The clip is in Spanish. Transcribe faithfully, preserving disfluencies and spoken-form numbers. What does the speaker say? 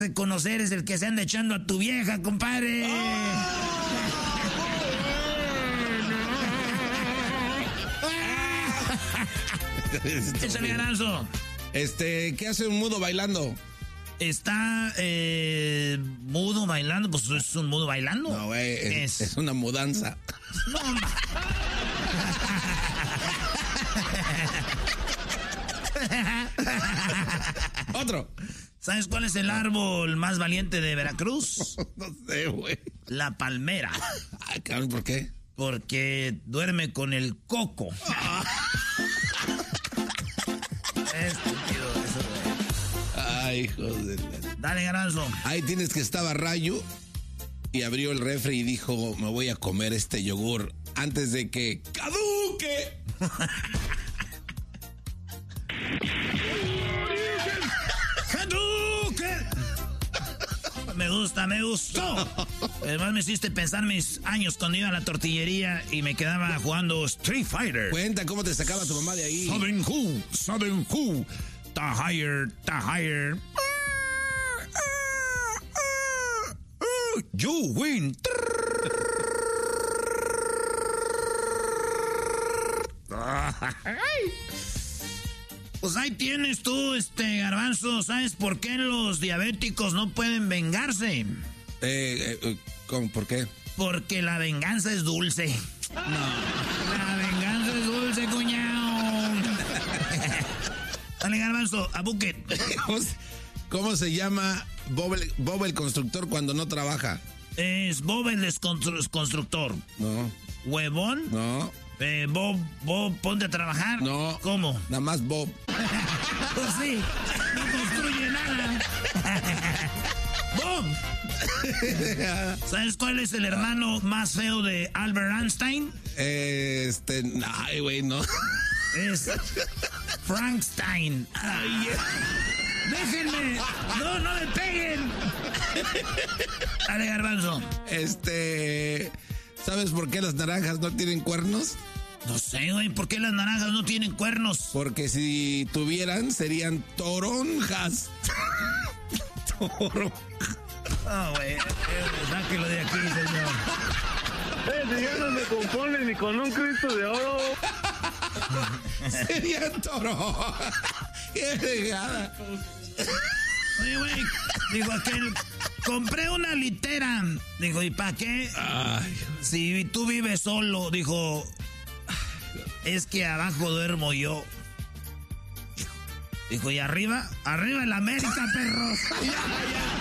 de conocer es el que se anda echando a tu vieja, compadre. Échale, Garbanzo. Este, ¿qué hace un mudo bailando? Está eh, mudo bailando, pues es un mudo bailando. No, güey, es, es... es una mudanza. No, Otro. ¿Sabes cuál es el árbol más valiente de Veracruz? No sé, güey. La palmera. Ay, cabrón, ¿por qué? Porque duerme con el coco. Estúpido eso, güey. Ay, hijo de la... Dale, Garbanzo. Ahí tienes que estaba Rayo y abrió el refri y dijo, me voy a comer este yogur antes de que caduque. ¡Caduque! Me gusta, me gustó. Además me hiciste pensar mis años cuando iba a la tortillería y me quedaba jugando Street Fighter. Cuenta cómo te sacaba tu mamá de ahí. Southern Who, Southern Who, ta higher, ta higher. You win. Pues ahí tienes tú, este Garbanzo. ¿Sabes por qué los diabéticos no pueden vengarse? Eh, eh, ¿cómo? ¿Por qué? Porque la venganza es dulce. No. La venganza es dulce, cuñao. Dale, Garbanzo, a Bucket. ¿Cómo, ¿Cómo se llama Bob el, Bob el constructor cuando no trabaja? Es Bob el desconstru- constructor. No. ¿Huevón? No. Eh, Bob, Bob, ponte a trabajar. No. ¿Cómo? Nada más Bob. Pues sí, no construye nada. ¡Bob! ¿Sabes cuál es el hermano más feo de Albert Einstein? Eh, este, ay, güey, no. Es Frankenstein. Ay, déjenme. No, no me peguen. Dale, Garbanzo. Este, ¿sabes por qué las naranjas no tienen cuernos? No sé, güey, ¿por qué las naranjas no tienen cuernos? Porque si tuvieran, serían toronjas. Toronjas. Ah, güey, sáquelo de aquí, señor. Eh, ya no me componen ni con un Cristo de oro. Serían toronjas. ¡Qué regada! Oye, güey, digo, aquel, compré una litera. Digo, ¿y para qué? Ay. Si tú vives solo, dijo, es que abajo duermo yo. Dijo, ¿y arriba? Arriba el América, perros. Ya, ya.